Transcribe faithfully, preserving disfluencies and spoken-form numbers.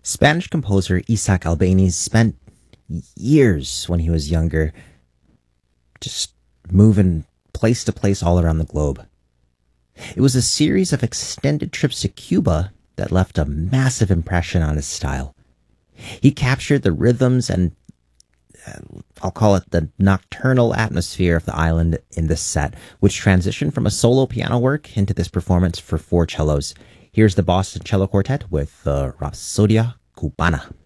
Spanish composer Isaac Albéniz spent years when he was younger just moving place to place all around the globe. It was a series of extended trips to Cuba that left a massive impression on his style. He captured the rhythms and uh, I'll call it the nocturnal atmosphere of the island in this set, which transitioned from a solo piano work into this performance for four cellos. Here's the Boston Cello Quartet with the Rapsodia Cubana.